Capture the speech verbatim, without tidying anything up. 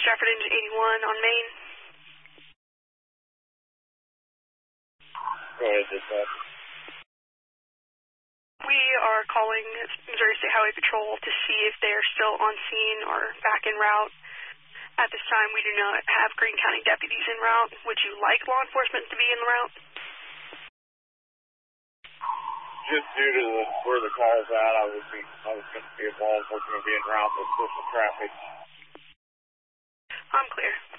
Stratford Engine eighty-one on Main. Go ahead, dispatch. We are calling Missouri State Highway Patrol to see if they are still on scene or back en route. At this time, we do not have Greene County deputies en route. Would you like law enforcement to be en route? Just due to the, where the call's at, I was be, I was going to see if law enforcement would be en route with social traffic. I'm clear.